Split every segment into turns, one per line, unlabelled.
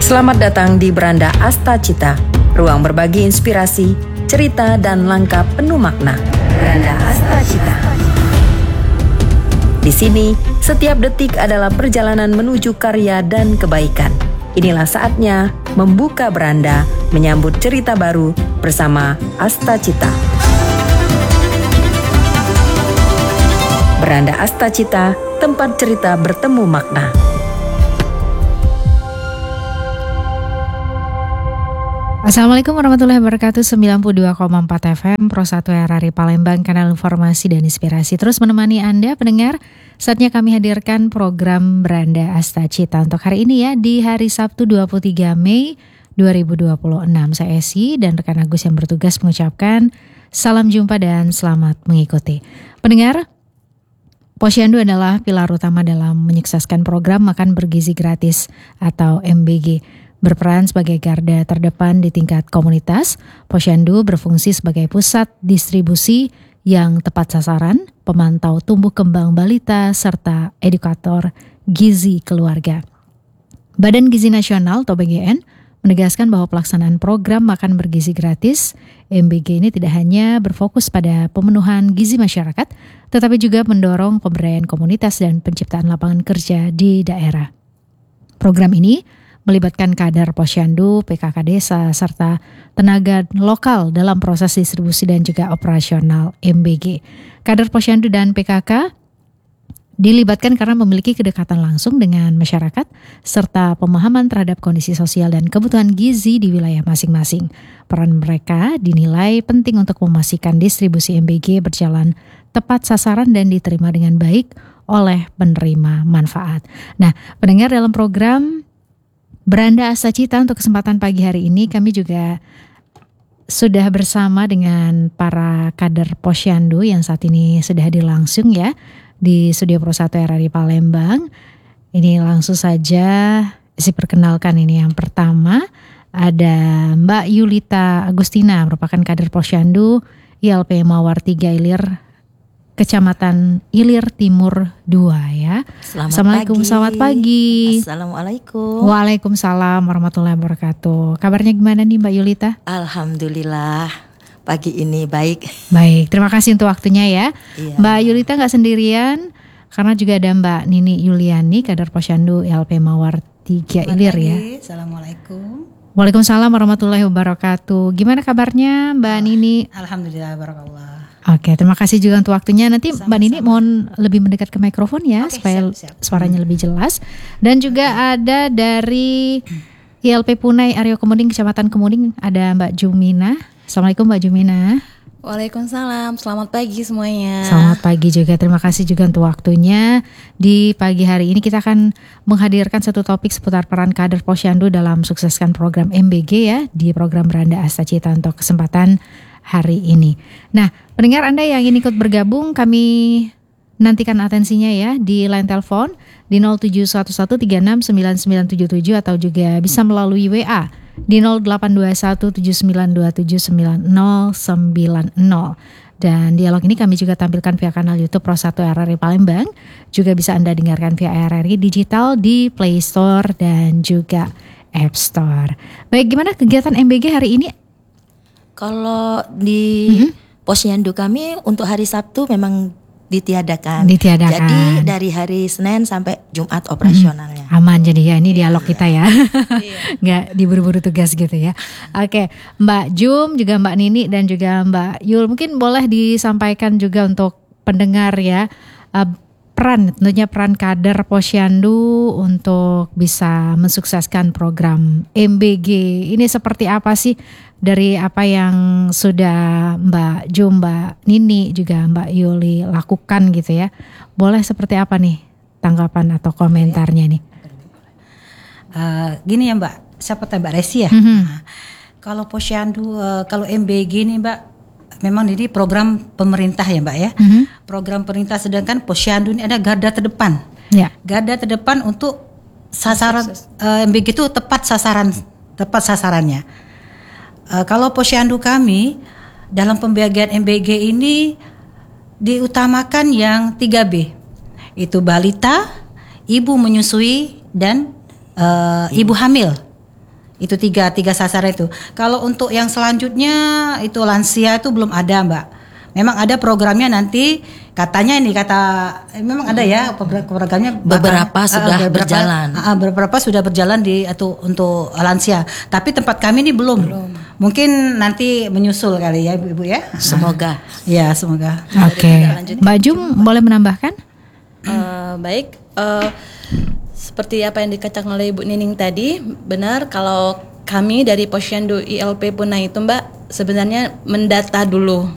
Selamat datang di Beranda Asta Cita, ruang berbagi inspirasi, cerita dan langkah penuh makna. Beranda Asta Cita. Di sini, setiap detik adalah perjalanan menuju karya dan kebaikan. Inilah saatnya membuka beranda, menyambut cerita baru bersama Asta Cita. Beranda Asta Cita, tempat cerita bertemu makna.
Assalamualaikum warahmatullahi wabarakatuh. 92,4 FM Pro 1 RRI Palembang, kanal informasi dan inspirasi terus menemani Anda pendengar. Saatnya kami hadirkan program Beranda Asta Cita untuk hari ini ya, di hari Sabtu 23 Mei 2026. Saya Esi dan rekan Agus yang bertugas mengucapkan salam jumpa dan selamat mengikuti. Pendengar, Posyandu adalah pilar utama dalam menyukseskan program Makan Bergizi Gratis atau MBG. Berperan sebagai garda terdepan di tingkat komunitas, Posyandu berfungsi sebagai pusat distribusi yang tepat sasaran, pemantau tumbuh kembang balita, serta edukator gizi keluarga. Badan Gizi Nasional atau BGN menegaskan bahwa pelaksanaan program Makan Bergizi Gratis MBG ini tidak hanya berfokus pada pemenuhan gizi masyarakat, tetapi juga mendorong pemberdayaan komunitas dan penciptaan lapangan kerja di daerah. Program ini melibatkan kader Posyandu, PKK desa, serta tenaga lokal dalam proses distribusi dan juga operasional MBG. Kader Posyandu dan PKK dilibatkan karena memiliki kedekatan langsung dengan masyarakat, serta pemahaman terhadap kondisi sosial dan kebutuhan gizi di wilayah masing-masing. Peran mereka dinilai penting untuk memastikan distribusi MBG berjalan tepat sasaran dan diterima dengan baik oleh penerima manfaat. Nah, pendengar, dalam program Beranda Asta Cita untuk kesempatan pagi hari ini kami juga sudah bersama dengan para kader Posyandu yang saat ini sudah hadir langsung ya di Studio Pro 1 RRI Palembang. Ini langsung saja saya perkenalkan. Ini yang pertama ada Mbak Yulita Agustina, merupakan kader Posyandu ILP Mawar 3 Ilir, Kecamatan Ilir Timur 2 ya. Assalamualaikum, selamat pagi.
Assalamualaikum.
Waalaikumsalam warahmatullahi wabarakatuh. Kabarnya gimana nih Mbak Yulita?
Alhamdulillah, pagi ini baik.
Baik, terima kasih untuk waktunya ya.
Iya.
Mbak Yulita gak sendirian, karena juga ada Mbak Nini Yuliani, kader Posyandu ILP Mawar 3 Ilir ya.
Assalamualaikum.
Waalaikumsalam warahmatullahi wabarakatuh. Gimana kabarnya Mbak Nini?
Alhamdulillah, barakallah.
Oke, terima kasih juga untuk waktunya. Nanti
Sama-sama.
Mbak Nini mohon lebih mendekat ke mikrofon ya,
Oke,
supaya
siap.
suaranya lebih jelas. Dan juga ada dari ILP Punai Aryo Kemuning, Kecamatan Kemuning, ada Mbak Jumina. Assalamualaikum Mbak Jumina.
Waalaikumsalam, selamat pagi semuanya.
Selamat pagi juga, terima kasih juga untuk waktunya. Di pagi hari ini kita akan menghadirkan satu topik seputar peran kader Posyandu dalam sukseskan program MBG ya, di program Beranda Asta Cita untuk kesempatan hari ini. Nah, pendengar Anda yang ingin ikut bergabung, kami nantikan atensinya ya di line telepon di 0711369977 atau juga bisa melalui WA di 082179279090. Dan dialog ini kami juga tampilkan via kanal YouTube Pro 1 RRI Palembang. Juga bisa Anda dengarkan via RRI Digital di Play Store dan juga App Store. Baik, gimana kegiatan MBG hari ini?
Kalau di Posyandu kami untuk hari Sabtu memang ditiadakan. Jadi dari hari Senin sampai Jumat operasionalnya.
Aman jadi ya, ini dialog kita ya. Nggak diburu-buru tugas gitu ya. Oke, Mbak Jum, juga Mbak Nini dan juga Mbak Yul, mungkin boleh disampaikan juga untuk pendengar ya, tentunya peran kader Posyandu untuk bisa mensukseskan program MBG ini seperti apa sih, dari apa yang sudah Mbak Jum, Mbak Nini, juga Mbak Yuli lakukan gitu ya. Boleh seperti apa nih tanggapan atau komentarnya nih?
Gini ya Mbak, siapa tahu Mbak Resi ya. Nah, kalau Posyandu, kalau MBG nih Mbak, memang ini program pemerintah ya Mbak ya. Program pemerintah, sedangkan Posyandu ini ada garda terdepan.
Ya.
Garda terdepan untuk sasaran MBG itu tepat sasarannya. Kalau Posyandu kami dalam pembagian MBG ini diutamakan yang 3B. Itu balita, ibu menyusui dan ibu hamil. Itu tiga sasaran itu. Kalau untuk yang selanjutnya itu lansia itu belum ada, Mbak. Memang ada programnya nanti, katanya memang ada ya programnya.
Beberapa sudah berjalan.
Beberapa sudah berjalan untuk lansia. Tapi tempat kami ini belum. Mungkin nanti menyusul kali ya Ibu ya.
Semoga.
Ya semoga.
Oke. Mbak Jum boleh menambahkan?
Baik. Seperti apa yang dikatakan oleh Ibu Nining tadi, benar kalau kami dari Posyandu ILP Punai itu Mbak sebenarnya mendata dulu.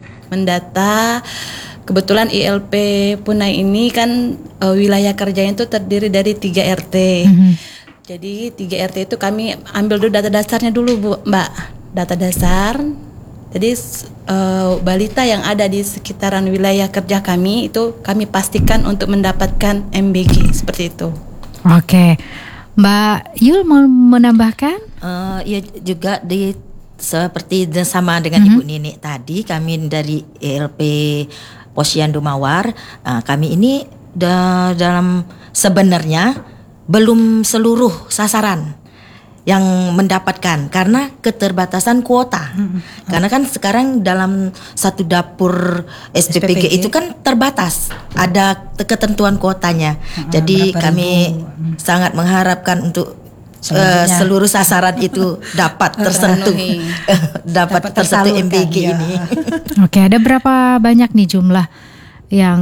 Kebetulan ILP Punai ini kan wilayah kerjanya itu terdiri dari 3 RT. Jadi 3 RT itu kami ambil dulu data dasarnya dulu Mbak. Data dasar. Jadi balita yang ada di sekitaran wilayah kerja kami itu kami pastikan untuk mendapatkan MBG seperti itu.
Oke. Mbak Yul mau menambahkan?
Ya juga seperti sama dengan Ibu Nini tadi, kami dari ILP Posyandu Mawar, kami ini dalam sebenarnya belum seluruh sasaran yang mendapatkan karena keterbatasan kuota. Karena kan sekarang dalam satu dapur SPPG itu kan terbatas, ada ketentuan kuotanya. Jadi kami sangat mengharapkan untuk seluruh sasaran itu dapat tersentuh, dapat tersentuh MBG ini.
Oke, ada berapa banyak nih jumlah yang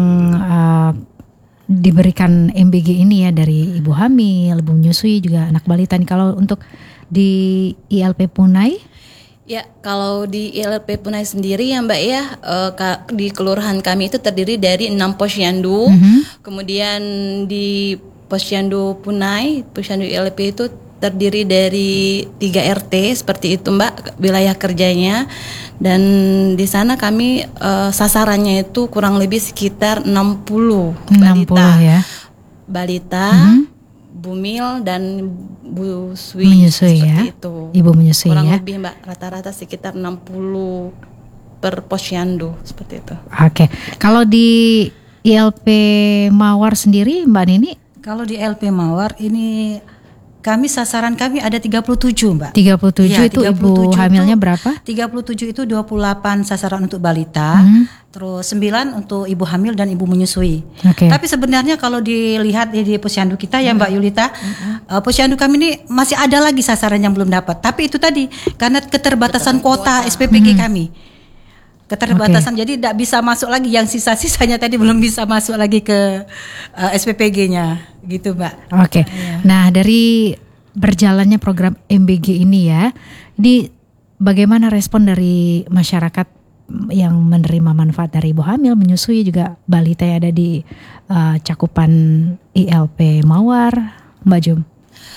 diberikan MBG ini ya, dari ibu hamil, ibu menyusui juga anak balita nih. Kalau untuk di ILP Punai?
Ya, kalau di ILP Punai sendiri ya Mbak ya, di kelurahan kami itu terdiri dari 6 posyandu. Kemudian di Posyandu Punai, Posyandu ILP itu terdiri dari 3 RT seperti itu Mbak wilayah kerjanya, dan di sana kami sasarannya itu kurang lebih sekitar 60 balita,
ya.
Balita, bumil dan bu
menyusui
seperti
ya.
Itu.
Ibu menyusui
kurang
ya.
lebih Mbak, rata-rata sekitar 60 per posyandu seperti itu.
Oke. Kalau di ILP Mawar sendiri Mbak Nini?
Kalau di ILP Mawar ini sasaran kami ada 37 Mbak.
37
ya,
itu 37 ibu hamilnya berapa?
37 itu 28 sasaran untuk balita, terus 9 untuk ibu hamil dan ibu menyusui. Tapi sebenarnya kalau dilihat di posyandu kita ya Mbak Yulita, posyandu kami ini masih ada lagi sasaran yang belum dapat. Tapi itu tadi karena keterbatasan kuota SPPG kami. Keterbatasan, jadi tidak bisa masuk lagi, yang sisa-sisanya tadi belum bisa masuk lagi ke SPPG-nya gitu Mbak.
Oke. Nah dari berjalannya program MBG ini ya, ini bagaimana respon dari masyarakat yang menerima manfaat dari ibu hamil, menyusui juga balita yang ada di cakupan ILP Mawar, Mbak Jum?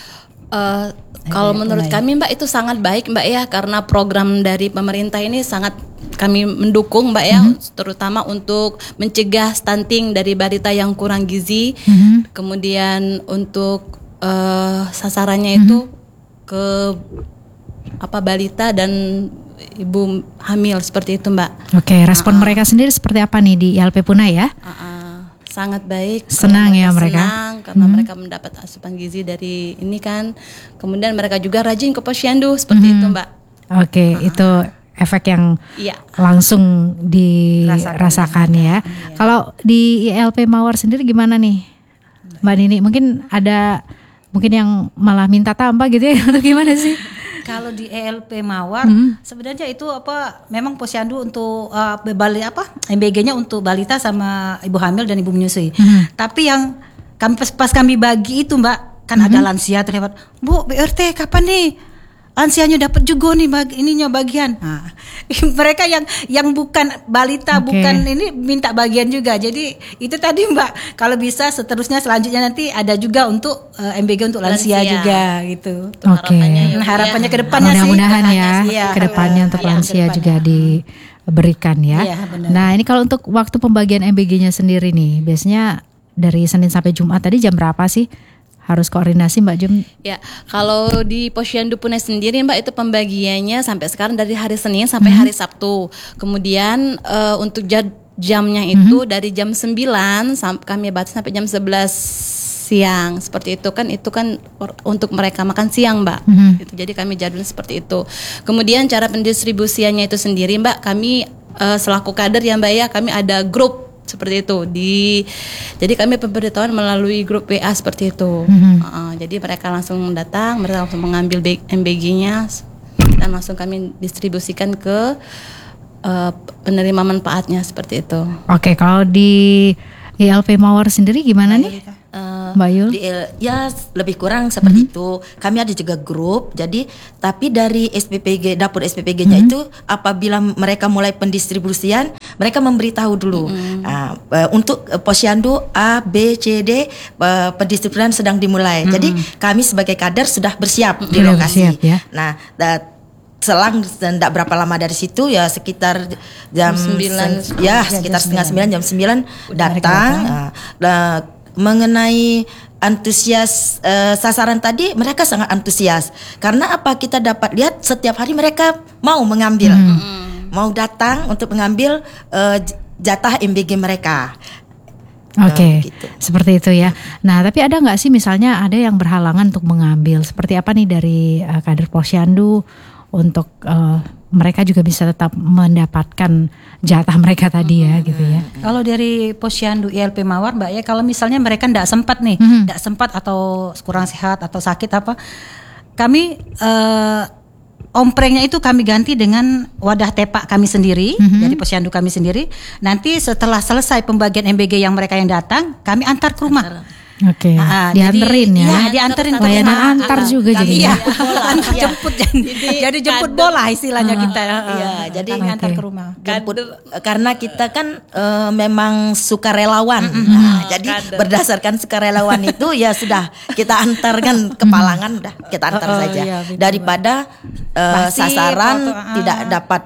Kalau menurut kami Mbak itu sangat baik Mbak ya, karena program dari pemerintah ini sangat kami mendukung Mbak ya, terutama untuk mencegah stunting dari balita yang kurang gizi. Kemudian untuk sasarannya itu ke balita dan ibu hamil seperti itu Mbak.
Oke, respon mereka sendiri seperti apa nih di ILP Punai ya?
Sangat baik.
Senang ya mereka.
Senang karena mereka mendapat asupan gizi dari ini kan. Kemudian mereka juga rajin ke posyandu seperti itu Mbak.
Oke, itu efek yang langsung dirasakan ya. Kalau di ILP Mawar sendiri gimana nih Mbak Nini? Mungkin yang malah minta tambah gitu ya atau gimana sih?
Kalau di ILP Mawar sebenarnya itu memang posyandu untuk MBG-nya untuk balita sama ibu hamil dan ibu menyusui. Tapi yang pas kami bagi itu Mbak, kan ada lansia terlewat. Bu, BRT kapan nih lansianya dapat juga nih bagian. Nah, mereka yang bukan balita, bukan ini minta bagian juga. Jadi itu tadi Mbak, kalau bisa seterusnya selanjutnya nanti ada juga untuk MBG untuk lansia juga gitu. Harapannya ke depannya sih.
Mudah-mudahan ya ke depannya untuk lansia juga diberikan ya. Nah, ini kalau untuk waktu pembagian MBG-nya sendiri nih, biasanya dari Senin sampai Jumat tadi jam berapa sih? Harus koordinasi Mbak Jum? Ya,
kalau di Posyandu Punai sendiri Mbak itu pembagiannya sampai sekarang dari hari Senin sampai hari Sabtu. Kemudian untuk jamnya itu dari jam 9 kami batasi sampai jam 11 siang seperti itu kan untuk mereka makan siang Mbak. Gitu. Jadi kami jadwal seperti itu. Kemudian cara pendistribusiannya itu sendiri Mbak, kami selaku kader ya Mbak ya, kami ada grup seperti itu jadi kami pemberitahuan melalui grup WA seperti itu. Jadi mereka langsung datang, mereka langsung mengambil MBG-nya dan langsung kami distribusikan ke penerima manfaatnya seperti itu.
Oke, kalau di ILP Mawar sendiri gimana nih, Mbak Yul?
Ya lebih kurang seperti itu. Kami ada juga grup. Jadi tapi dari SPPG, dapur SPPG-nya itu apabila mereka mulai pendistribusian, mereka memberitahu dulu. Untuk posyandu A, B, C, D pendistribusian sedang dimulai. Jadi kami sebagai kader sudah bersiap di lokasi.
Ya.
Nah, selang tidak berapa lama dari situ ya sekitar jam 9 ya sekitar setengah 9 jam 9 datang. Mengenai antusias sasaran tadi, mereka sangat antusias karena apa, kita dapat lihat setiap hari mereka mau mengambil, mau datang untuk mengambil jatah MBG mereka.
Oke,
gitu.
Seperti itu ya. Nah, tapi ada nggak sih misalnya ada yang berhalangan untuk mengambil? Seperti apa nih dari kader posyandu untuk mereka juga bisa tetap mendapatkan jatah mereka tadi ya gitu ya.
Kalau dari posyandu ILP Mawar Mbak ya, kalau misalnya mereka tidak sempat nih, tidak sempat atau kurang sehat atau sakit apa, kami omprengnya itu kami ganti dengan wadah tepak kami sendiri, dari posyandu kami sendiri. Nanti setelah selesai pembagian MBG yang mereka yang datang, kami antar ke rumah.
Oke, dianterin ya.
Iya, dianterin ke
layanan
rumah.
antar juga jadinya.
Antar jemput jadi jemput bola istilahnya kita.
Iya, jadi
kami antar ke rumah.
Karena kita kan memang sukarelawan. Jadi berdasarkan sukarelawan itu ya sudah kita antarkan ke Palangan, udah kita antar saja. Daripada sasaran tidak dapat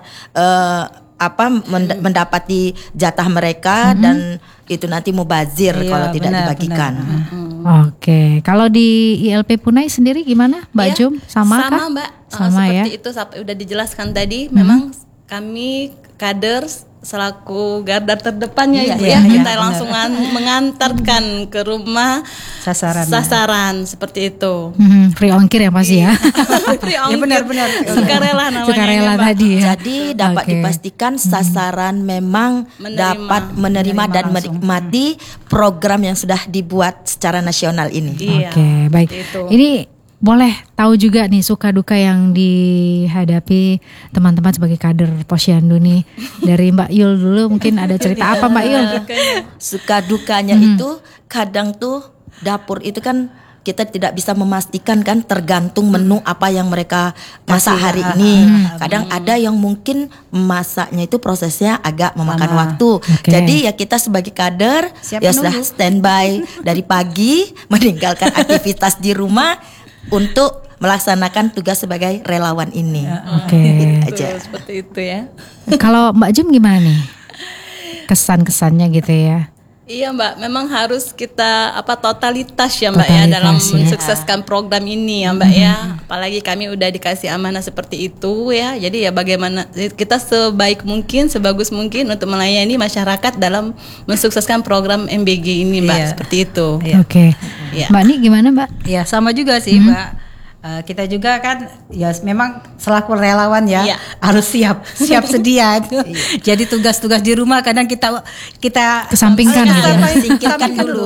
mendapati jatah mereka dan itu nanti mubazir kalau tidak dibagikan.
Oke, kalau di ILP Punai sendiri gimana, Mbak Jum? Sama kah?
Mbak,
sama
seperti
ya.
itu udah dijelaskan tadi. Memang kami kader selaku garda terdepannya Ibu ya, kita langsung mengantarkan ke rumah sasaran seperti itu.
Free ongkir ya pasti ya.
Free ongkir. Benar. Sukarela namanya.
Sukarela tadi ya.
Jadi dapat dipastikan sasaran memang dapat menerima dan menikmati program yang sudah dibuat secara nasional ini.
Oke, baik. Ini boleh tahu juga nih suka duka yang dihadapi teman-teman sebagai kader posyandu nih. Dari Mbak Yul dulu, mungkin ada cerita apa Mbak Yul?
Suka dukanya itu kadang tuh dapur itu kan kita tidak bisa memastikan kan, tergantung menu apa yang mereka masak hari ini. Kadang ada yang mungkin masaknya itu prosesnya agak memakan waktu. Jadi ya kita sebagai kader ya sudah standby dari pagi meninggalkan aktivitas di rumah untuk melaksanakan tugas sebagai relawan ini.
Oke.
Aja.
Seperti itu ya.
Kalau Mbak Jum gimana nih? Kesan-kesannya gitu ya.
Iya Mbak, memang harus kita totalitas ya Mbak ya dalam mensukseskan program ini ya Mbak ya. Apalagi kami udah dikasih amanah seperti itu ya. Jadi ya bagaimana kita sebaik mungkin, sebagus mungkin untuk melayani masyarakat dalam mensukseskan program MBG ini Mbak. Seperti itu.
Oke. Mbak Ni gimana Mbak?
Ya sama juga sih Mbak. Kita juga kan ya memang selaku relawan ya harus siap sedia. Jadi tugas-tugas di rumah kadang kita
kesampingkan gitu ya.
Singkirkan dulu.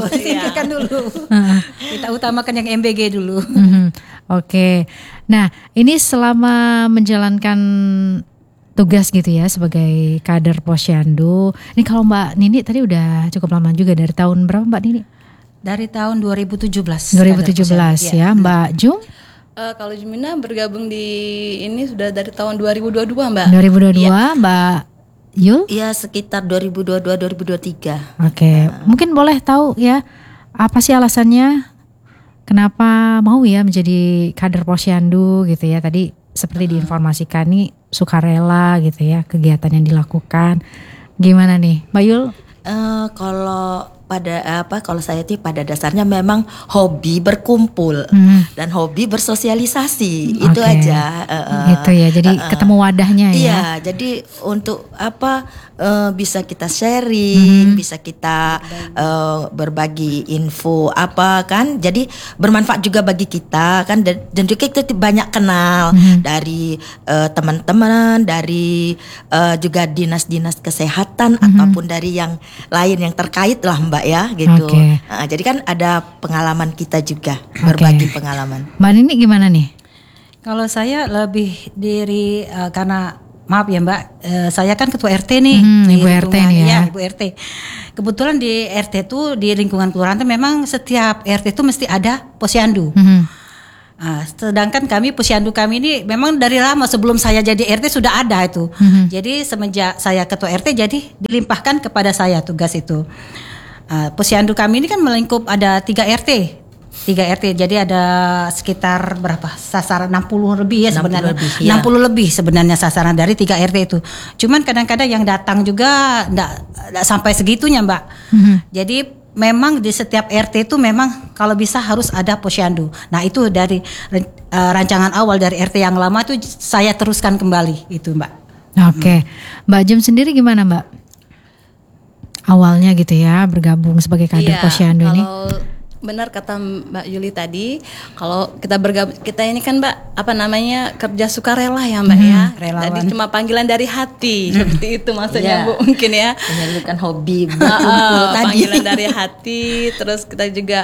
Kita utamakan yang MBG dulu.
Oke. Nah, ini selama menjalankan tugas gitu ya sebagai kader posyandu. Ini kalau Mbak Nini tadi udah cukup lama juga, dari tahun berapa Mbak Nini?
Dari tahun 2017.
2017 ya. Mbak Jum?
Kalau Jumina bergabung di ini sudah dari tahun 2022 Mbak.
2022 Mbak Yul?
Iya sekitar 2022-2023.
Oke. Mungkin boleh tahu ya apa sih alasannya kenapa mau ya menjadi kader posyandu gitu ya. Tadi seperti diinformasikan nih sukarela gitu ya kegiatan yang dilakukan. Gimana nih Mbak Yul?
Kalau kalau saya itu pada dasarnya memang hobi berkumpul dan hobi bersosialisasi itu aja.
Gitu ya. Jadi ketemu wadahnya ya.
Iya, jadi untuk bisa kita sharing, bisa kita berbagi info kan. Jadi bermanfaat juga bagi kita kan, dan juga kita banyak kenal dari teman-teman, dari juga dinas-dinas kesehatan ataupun dari yang lain yang terkait lah Mbak ya gitu. Jadi kan ada pengalaman kita juga, berbagi pengalaman.
Mbak Nini gimana nih?
Kalau saya lebih karena maaf ya Mbak, saya kan ketua RT nih,
Ibu RT nih ya.
Ibu RT. Kebetulan di RT itu di lingkungan kelurahan itu memang setiap RT itu mesti ada posyandu. Sedangkan posyandu kami ini memang dari lama sebelum saya jadi RT sudah ada itu. Jadi semenjak saya ketua RT jadi dilimpahkan kepada saya tugas itu. Posyandu kami ini kan melingkup ada 3 RT. Jadi ada sekitar berapa? Sasaran 60 lebih ya sebenarnya. 60 lebih sebenarnya sasaran dari 3 RT itu. Cuman kadang-kadang yang datang juga enggak sampai segitunya, Mbak. Jadi memang di setiap RT itu memang kalau bisa harus ada posyandu. Nah, itu dari rancangan awal dari RT yang lama itu saya teruskan kembali itu, Mbak.
Oke. Mbak Jum sendiri gimana, Mbak? Awalnya gitu ya bergabung sebagai kader posyandu ini.
Benar kata Mbak Yuli tadi, kalau kita bergabung, kita ini kan Mbak kerja sukarela ya Mbak ya.
Relawan.
Tadi cuma panggilan dari hati, seperti itu maksudnya Bu mungkin ya.
Menyalurkan hobi berkumpul tadi.
Panggilan dari hati, terus kita juga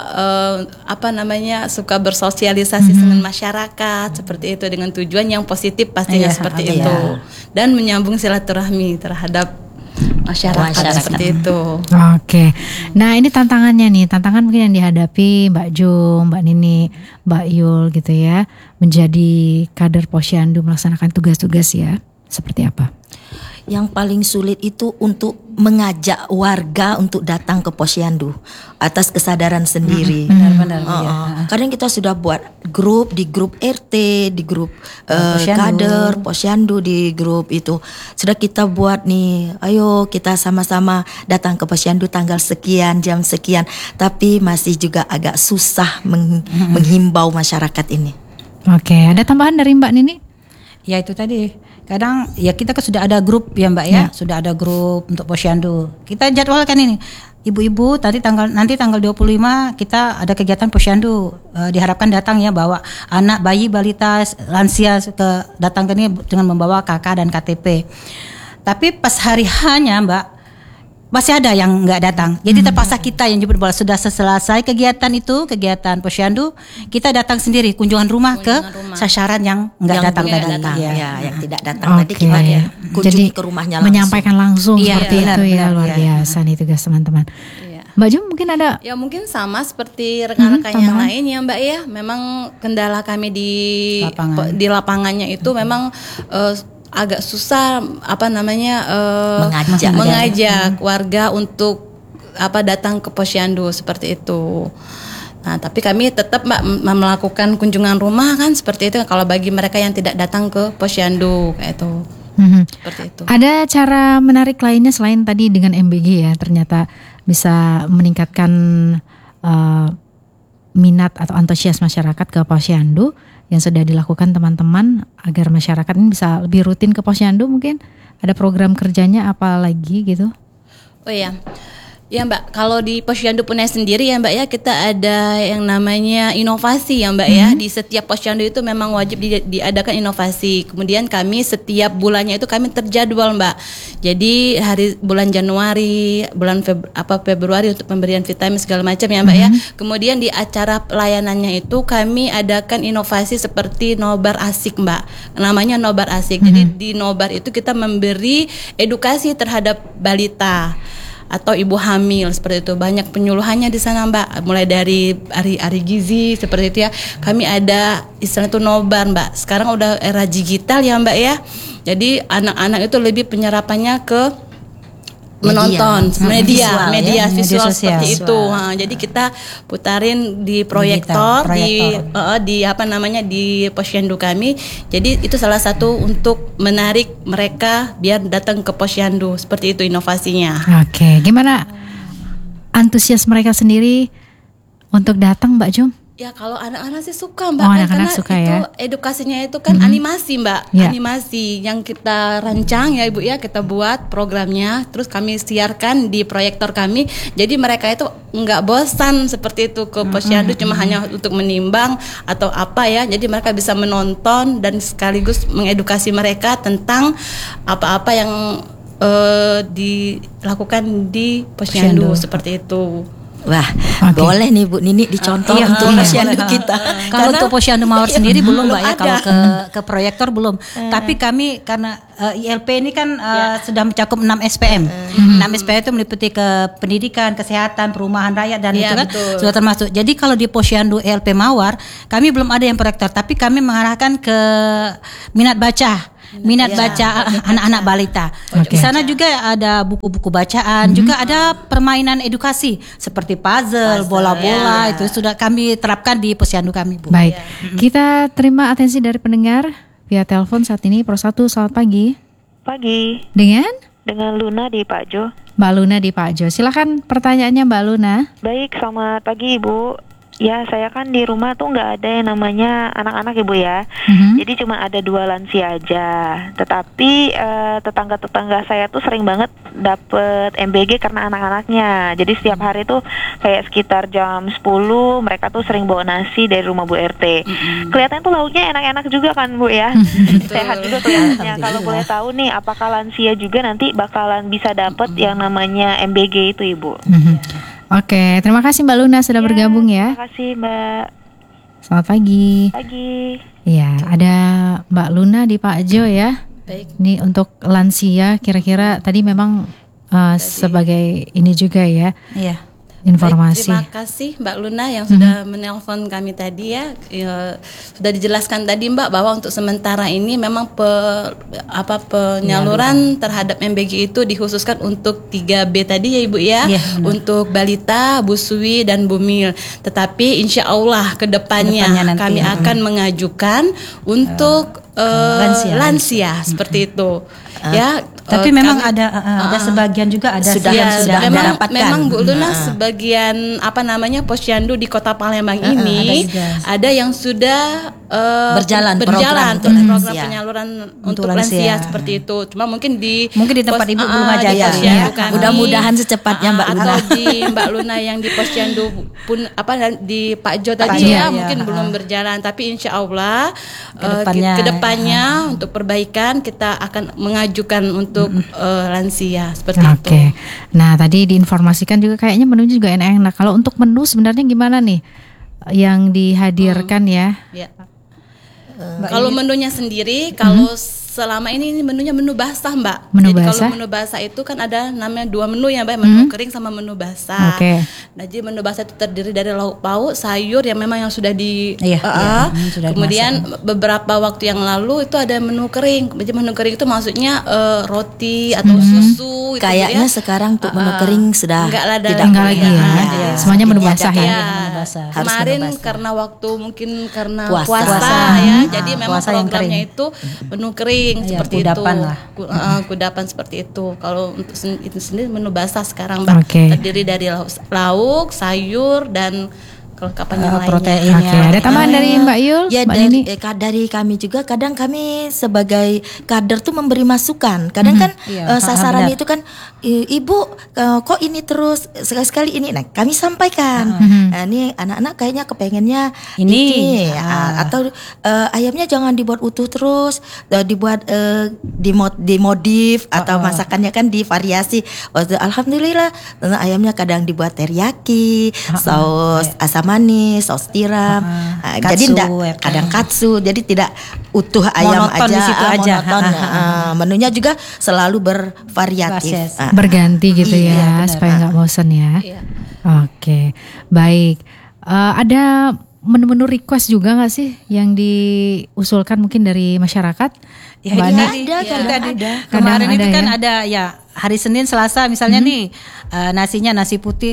suka bersosialisasi dengan masyarakat seperti itu dengan tujuan yang positif pastinya seperti itu. Dan menyambung silaturahmi terhadap masyarakat seperti itu.
Oke. Nah, ini tantangannya nih. Tantangan mungkin yang dihadapi Mbak Jum, Mbak Nini, Mbak Yul gitu ya, menjadi kader posyandu melaksanakan tugas-tugas ya. Seperti apa?
Yang paling sulit itu untuk mengajak warga untuk datang ke posyandu atas kesadaran sendiri.
Benar-benar.
Kadang kita sudah buat grup di grup RT, di grup kader posyandu, di grup itu sudah kita buat nih. Ayo kita sama-sama datang ke posyandu tanggal sekian, jam sekian. Tapi masih juga agak susah menghimbau masyarakat ini.
Oke, ada tambahan dari Mbak Nini?
Ya itu tadi. Kadang ya kita kan sudah ada grup ya Mbak ya, sudah ada grup untuk posyandu. Kita jadwalkan ini. Ibu-ibu nanti tanggal 25 kita ada kegiatan posyandu. Diharapkan datang ya, bawa anak, bayi, balita, lansia datang ke ini dengan membawa KK dan KTP. Tapi pas hari hanya Mbak masih ada yang nggak datang. Jadi terpaksa kita yang jemput bola. Sudah selesai kegiatan posyandu, kita datang sendiri kunjungan rumah ke sasaran yang nggak datang tadi.
Yang tidak datang tadi kita kunjungi ke rumahnya langsung.
Menyampaikan langsung seperti itu ya, luar biasa nih tugas teman-teman. Mbak Jum mungkin ada?
Ya mungkin sama seperti rekan-rekan yang lain ya Mbak ya. Memang kendala kami di lapangannya itu memang agak susah mengajak warga untuk datang ke posyandu seperti itu. Nah, tapi kami tetap melakukan kunjungan rumah kan seperti itu kalau bagi mereka yang tidak datang ke posyandu kayak itu. Seperti itu.
Ada cara menarik lainnya selain tadi dengan MBG ya, ternyata bisa meningkatkan minat atau antusias masyarakat ke posyandu yang sudah dilakukan teman-teman agar masyarakat ini bisa lebih rutin ke posyandu. Mungkin ada program kerjanya apa lagi gitu?
Oh iya. Ya Mbak, kalau di Posyandu Punai sendiri ya Mbak ya, kita ada yang namanya inovasi ya Mbak ya. Di setiap posyandu itu memang wajib diadakan inovasi. Kemudian kami setiap bulannya itu kami terjadwal Mbak. Jadi bulan Januari, bulan Februari untuk pemberian vitamin segala macam ya Mbak ya. Kemudian di acara pelayanannya itu kami adakan inovasi seperti nobar asik Mbak. Namanya nobar asik. Jadi di nobar itu kita memberi edukasi terhadap balita atau ibu hamil seperti itu. Banyak penyuluhannya di sana Mbak, mulai dari ari gizi seperti itu ya. Kami ada istilah itu nobar Mbak. Sekarang udah era digital ya Mbak ya. Jadi anak-anak itu lebih penyerapannya ke menonton media visual seperti itu. Jadi kita putarin di proyektor. Di posyandu kami. Jadi itu salah satu untuk menarik mereka biar datang ke posyandu. Seperti itu inovasinya.
Oke, gimana antusias mereka sendiri untuk datang Mbak Jum?
Ya kalau anak-anak sih suka Mbak,
Oh,
kan
anak-anak
karena
suka
itu
ya.
edukasinya itu kan animasi Mbak,
Ya.
animasi yang kita rancang ya Ibu ya, kita buat programnya, terus kami siarkan di proyektor kami, jadi mereka itu nggak bosan seperti itu ke posyandu cuma hanya untuk menimbang atau apa ya, jadi mereka bisa menonton dan sekaligus mengedukasi mereka tentang apa-apa yang dilakukan di posyandu seperti itu.
Wah,
Oke.
boleh nih Bu Nini dicontoh
Iya,
untuk
boleh.
posyandu kita.
Kalau untuk posyandu Mawar sendiri belum Mbak ya,
ada.
kalau ke proyektor belum. Tapi kami karena ILP ini kan sudah mencakup 6 SPM. 6 SPM itu meliputi ke pendidikan, kesehatan, perumahan rakyat dan
Iya,
itu kan
betul.
sudah termasuk. Jadi kalau di posyandu ILP Mawar, kami belum ada yang proyektor, tapi kami mengarahkan ke minat baca. Baca anak-anak balita. Di sana juga ada buku-buku bacaan, juga ada permainan edukasi seperti puzzle, bola-bola itu sudah kami terapkan di posyandu kami, Bu.
Baik, kita terima atensi dari pendengar via telepon saat ini. Pro 1, selamat pagi.
Pagi,
Dengan
Luna di Pak Jo.
Mbak Luna di Pak Jo. Silakan pertanyaannya Mbak Luna.
Baik, selamat pagi Ibu. Ya, saya kan di rumah tuh nggak ada yang namanya anak-anak Ibu ya. Jadi cuma ada 2 lansia aja. Tetapi tetangga-tetangga saya tuh sering banget dapet MBG karena anak-anaknya. Jadi setiap hari tuh kayak sekitar jam 10 mereka tuh sering bawa nasi dari rumah Bu RT. Kelihatannya tuh lauknya enak-enak juga kan Bu ya. Sehat juga kelihatannya. Kalau boleh tahu nih, apakah lansia juga nanti bakalan bisa dapet yang namanya MBG itu Ibu?
Oke, terima kasih Mbak Luna sudah bergabung ya.
Terima kasih Mbak.
Selamat pagi.
Pagi.
Ya, ada Mbak Luna di Pak Jo ya.
Baik.
Ini untuk lansia, kira-kira tadi memang sebagai ini juga ya,
Iya.
informasi.
Baik, terima kasih Mbak Luna yang sudah menelpon kami tadi ya. Sudah dijelaskan tadi Mbak bahwa untuk sementara ini memang penyaluran terhadap MBG itu dikhususkan untuk 3B tadi ya Ibu ya.
Iya, benar.
Untuk balita, busui dan bumil. Tetapi insya Allah kedepannya
Kedepannya nanti,
kami akan mengajukan untuk lansia seperti itu. Ya,
Tapi memang ada sebagian juga ada
Sudah-
yang sudah
mendapatkan.
memang Bu Luna sebagian posyandu di Kota Palembang ini ada yang sudah
Berjalan
program
lansia.
penyaluran
Untuk
untuk lansia
lansia.
seperti itu. Cuma mungkin di
tempat Ibu belum aja
di
ya.
posyandu
Iya.
kami.
Mudah-mudahan secepatnya Mbak Luna.
Atau di Mbak Luna yang di posyandu pun di Pak Jo tadi
Jo,
ya,
iya.
mungkin belum berjalan, tapi insya Allah
Kedepannya,
kedepannya untuk perbaikan kita akan mengajukan untuk lansia seperti itu.
Oke. Nah, tadi diinformasikan juga kayaknya menu juga enak-enak. Kalau untuk menu sebenarnya gimana nih yang dihadirkan ya?
Ya. Kalau menunya sendiri, kalau selama ini menunya menu basah Mbak.
Menu
Jadi
basah?
kalau menu basah itu kan ada namanya 2 menu ya Mbak, menu kering sama menu basah.
Oke.
Nah, jadi menu basah itu terdiri dari lauk pauk, sayur yang memang yang sudah
sudah
kemudian beberapa waktu yang lalu itu ada menu kering. Jadi menu kering itu maksudnya roti atau susu gitu
Kayaknya
ya.
sekarang untuk menu kering sudah
Enggak lah,
tidak
Enggak lagi ya.
Jadi
Semuanya menu basah
ditiadakan.
ya.
Ya,
basah.
Harus
kemarin
menu basah.
karena waktu mungkin karena
Puasa.
puasa ya, jadi memang
puasa yang
programnya
kering.
itu menu kering
Iya,
seperti
kudapan
itu.
lah.
Kudapan seperti itu. Kalau untuk itu sendiri menu basah sekarang Mbak,
Oke.
terdiri dari lauk, sayur dan kelengkapan yang lainnya.
protein.
Oke, ada tambahan dari Mbak Yul?
Ya
Mbak
dari,
Nini?
dari kami juga kadang kami sebagai kader tuh memberi masukan. Kadang kan sasaran
benar.
itu kan Ibu kok ini terus sekali-sekali ini. Nah, kami sampaikan. Nah, ini anak-anak kayaknya kepengennya
Ini.
atau ayamnya jangan dibuat utuh terus, dibuat dimodif atau masakannya kan divariasi. Alhamdulillah ayamnya kadang dibuat teriyaki, saus asam manis, saus tiram. Jadi
Katsu,
enggak
ya.
kadang katsu. Jadi tidak utuh ayam
Monoton
aja,
di situ aja.
monoton. Menunya juga selalu bervariatif.
Basis.
Berganti gitu
Iya,
ya,
benar.
supaya nggak bosan ya.
Iya.
Oke, baik. Ada menu-menu request juga nggak sih yang diusulkan mungkin dari masyarakat?
Ya,
Mbak
ini
Ani?
ada.
Kadang
Kemarin itu
ada
kan
ya.
ada ya hari Senin Selasa misalnya nih nasinya nasi putih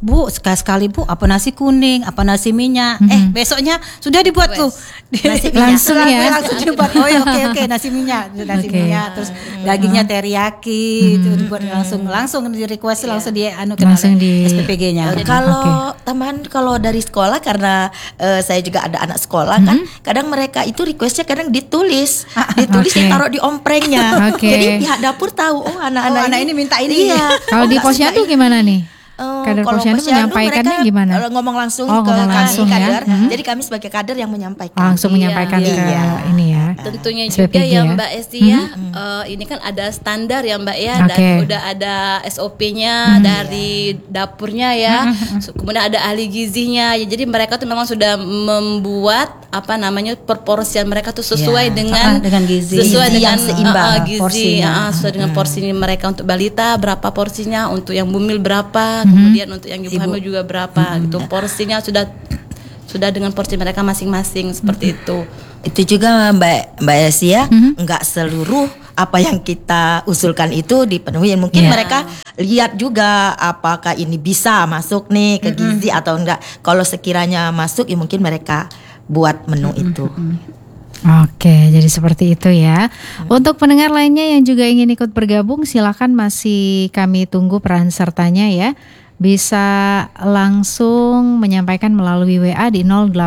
Bu sekali-sekali Bu apa nasi kuning, apa nasi minyak. Besoknya sudah dibuat tuh.
Nasi
minyak. Langsung ya?
Langsung dibuat. Oh ya, oke nasi minyak. Minyak terus dagingnya teriyaki itu dibuat langsung di request langsung di
langsung di
SPPG-nya.
Kalau teman kalau dari sekolah karena saya juga ada anak sekolah kan, kadang mereka itu requestnya kadang ditulis taruh di omprengnya. Jadi pihak dapur tahu anak-anak
ini minta ini.
Iya.
Kalau di posyandu gimana nih? Kader posyandu menyampaikannya gimana?
Ngomong langsung
ke langsung
kader.
Ya?
Jadi kami sebagai kader yang menyampaikan.
Langsung menyampaikan ke ini ya.
Tentunya
SPPG
juga ya
ya?
Mbak Esti ya. Ini kan ada standar ya Mbak ya, dan udah ada SOP-nya dari dapurnya ya. Kemudian ada ahli gizinya. Ya, jadi mereka tuh memang sudah membuat proporsian mereka tuh sesuai dengan
gizi.
Sesuai
gizi
dengan
yang seimbang
sesuai dengan porsi mereka. Untuk balita berapa porsinya, untuk yang bumil berapa, kemudian untuk yang ibu hamil juga berapa gitu. Porsinya sudah dengan porsi mereka masing-masing seperti itu.
Itu juga Mbak Esi ya, enggak seluruh apa yang kita usulkan itu dipenuhi. Mungkin mereka lihat juga apakah ini bisa masuk nih ke gizi atau enggak. Kalau sekiranya masuk ya mungkin mereka buat menu itu.
Oke, jadi seperti itu ya. Untuk pendengar lainnya yang juga ingin ikut bergabung, silakan masih kami tunggu peran sertanya ya. Bisa langsung menyampaikan melalui WA di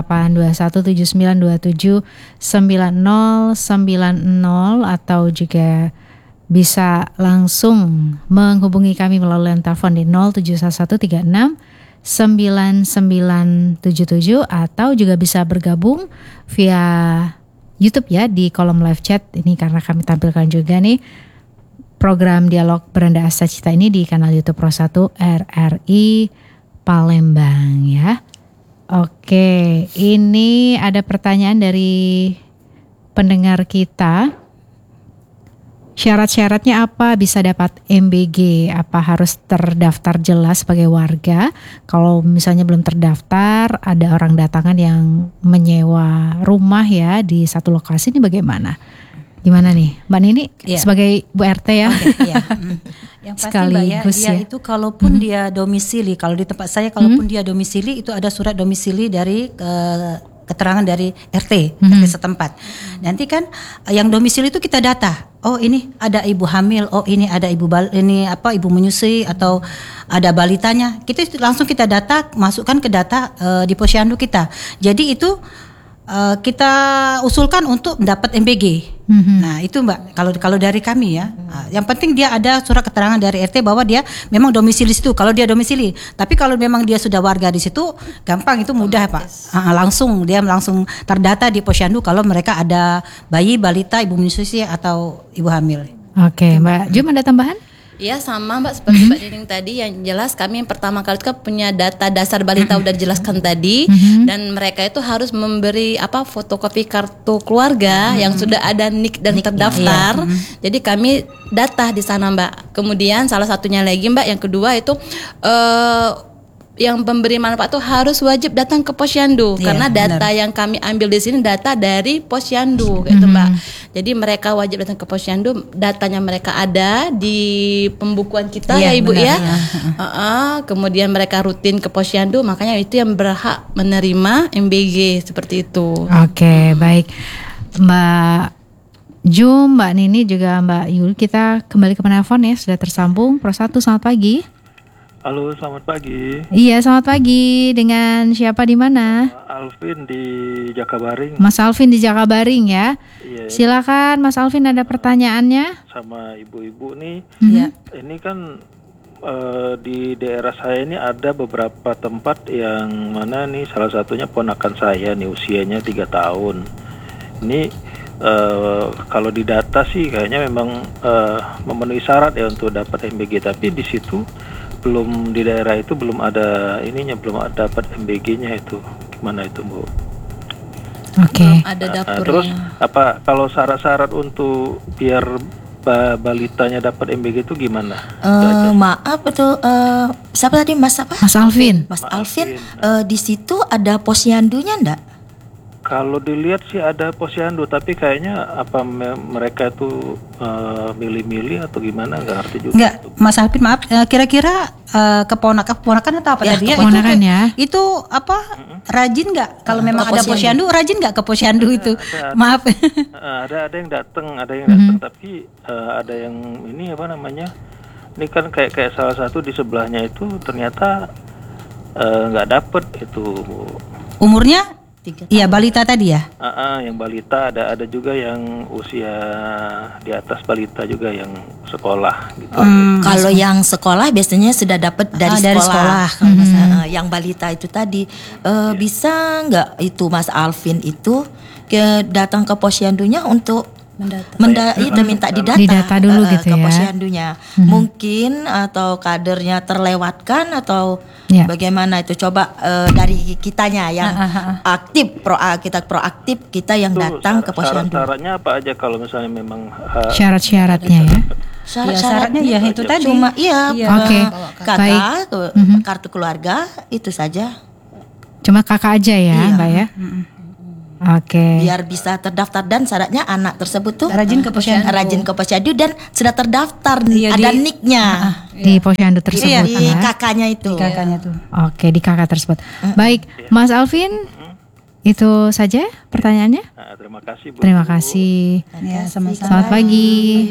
082179279090 atau juga bisa langsung menghubungi kami melalui telepon di 0711369977 atau juga bisa bergabung via YouTube ya di kolom live chat ini, karena kami tampilkan juga nih program Dialog Beranda Asta Cita ini di kanal YouTube Pro 1 RRI Palembang ya. Oke, ini ada pertanyaan dari pendengar kita. Syarat-syaratnya apa bisa dapat MBG? Apa harus terdaftar jelas sebagai warga? Kalau misalnya belum terdaftar, ada orang datangan yang menyewa rumah ya di satu lokasi, ini bagaimana? Gimana nih Mbak Nini sebagai Bu RT ya?
Yang pasti Mbak ya, dia itu kalaupun dia domisili, kalau di tempat saya kalaupun dia domisili itu ada surat domisili dari keterangan dari RT setempat. Nanti kan yang domisili itu kita data. Oh ini ada ibu hamil, oh ini ada ibu menyusui atau ada balitanya. Langsung kita data, masukkan ke data di posyandu kita. Jadi itu kita usulkan untuk mendapat MBG. Nah itu Mbak, kalau dari kami ya, yang penting dia ada surat keterangan dari RT bahwa dia memang domisili situ. Kalau dia domisili, tapi kalau memang dia sudah warga di situ, gampang, itu mudah Pak. Langsung terdata di posyandu kalau mereka ada bayi, balita, ibu menyusui atau ibu hamil.
Oke, Mbak Jum ada tambahan?
Ya sama Mbak, seperti Mbak Nining tadi, yang jelas kami yang pertama kali itu kan punya data dasar balita udah dijelaskan tadi, dan mereka itu harus memberi fotokopi kartu keluarga yang sudah ada NIK dan terdaftar. Jadi kami data di sana Mbak. Kemudian salah satunya lagi Mbak, yang kedua itu yang pemberi manfaat itu harus wajib datang ke posyandu, karena data yang kami ambil di sini data dari posyandu gitu Mbak. Jadi mereka wajib datang ke posyandu, datanya mereka ada di pembukuan kita ya Ibu ya. Kemudian mereka rutin ke posyandu, makanya itu yang berhak menerima MBG seperti itu.
Oke, baik Mbak Jum, Mbak Nini juga Mbak Yul, kita kembali ke penelpon ya, sudah tersambung Pro 1. Selamat pagi.
Halo, selamat pagi.
Iya, selamat pagi. Dengan siapa di mana?
Alvin di Jakabaring.
Mas Alvin di Jakabaring ya.
Iya.
Silakan Mas Alvin, ada pertanyaannya?
Sama ibu-ibu nih. Ini kan di daerah saya ini ada beberapa tempat yang mana nih, salah satunya ponakan saya nih usianya 3 tahun. Ini kalau di data sih kayaknya memang memenuhi syarat ya untuk dapat MBG, tapi di situ belum, di daerah itu belum ada belum ada dapat MBG-nya itu. Gimana itu Bu?
Oke.
Ada dapurnya.
Terus kalau syarat-syarat untuk biar balitanya dapat MBG itu gimana?
Maaf itu siapa tadi Mas apa?
Mas Alvin.
Mas Alvin, di situ ada posyandunya enggak?
Kalau dilihat sih ada posyandu, tapi kayaknya apa mereka itu milih-milih atau gimana, nggak ngerti juga.
Enggak, Mas Alvin maaf, kira-kira keponakan atau apa
Ya,
tadi ya?
keponakan ya.
Itu apa? Rajin nggak? Kalau memang
ke
ada posyandu, rajin nggak ke posyandu itu? Maaf.
Ada yang datang, tapi ada yang ini apa namanya? Ini kan kayak salah satu di sebelahnya itu ternyata nggak dapet itu.
Umurnya? Iya, balita tadi ya?
Yang balita ada juga yang usia di atas balita juga yang sekolah gitu.
Kalau yang sekolah biasanya sudah dapat dari
dari
sekolah.
sekolah.
Yang balita itu tadi bisa nggak itu Mas Alvin itu datang ke posyandunya untuk minta
Didata dulu gitu
ke
ya.
posyandunya. Mungkin atau kadernya terlewatkan atau bagaimana itu, coba dari kitanya yang aktif proaktif kita yang datang ke posyandu.
Syarat-syaratnya apa aja kalau misalnya memang
syarat-syaratnya ya?
Syaratnya ya itu tadi.
Cuma
Oke.
kakak, kartu keluarga itu saja.
Cuma kakak aja ya, Mbak ya? Oke.
Biar bisa terdaftar, dan syaratnya anak tersebut tuh
Rajin ke
posyandu dan sudah terdaftar, ada nicknya
Di posyandu tersebut
di
ya?
kakaknya itu.
Kakaknya tuh.
Oke, di kakak tersebut. Baik, Mas Alvin, itu saja pertanyaannya.
Terima kasih Bu.
Terima kasih.
Ya, sama-sama.
Selamat pagi.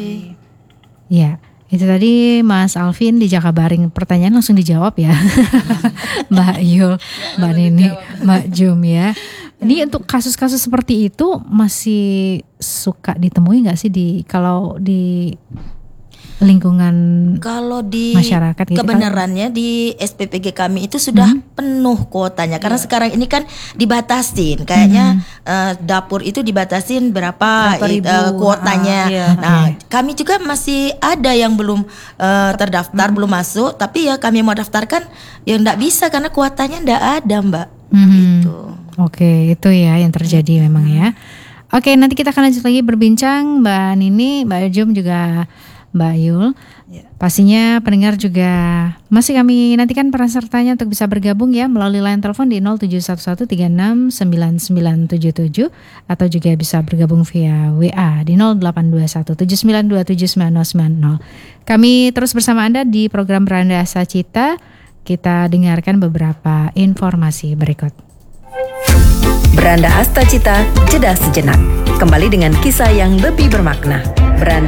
Ya, itu tadi Mas Alvin di Jakabaring. Pertanyaan langsung dijawab ya. Mbak Yul, Mbak Nini, Mbak Jum ya. Ini untuk kasus-kasus seperti itu masih suka ditemui nggak sih kalau di lingkungan
Kalau di
masyarakat gitu?
kebenarannya di SPPG kami itu sudah penuh kuotanya, karena sekarang ini kan dibatasin kayaknya dapur itu dibatasin berapa kuotanya. Nah, kami juga masih ada yang belum terdaftar, belum masuk, tapi ya kami mau daftarkan ya enggak bisa karena kuotanya enggak ada, Mbak. Gitu.
Oke, itu ya yang terjadi memang ya. Oke, nanti kita akan lanjut lagi berbincang, Mbak Nini, Mbak Jum juga Mbak Yul. Pastinya pendengar juga masih kami nantikan peran sertanya untuk bisa bergabung ya melalui line telepon di 0711369977 atau juga bisa bergabung via WA di 082179279090. Kami terus bersama Anda di program Beranda Asacita. Kita dengarkan beberapa informasi berikut.
Beranda Astacita, jeda sejenak. Kembali dengan kisah yang lebih bermakna. Beranda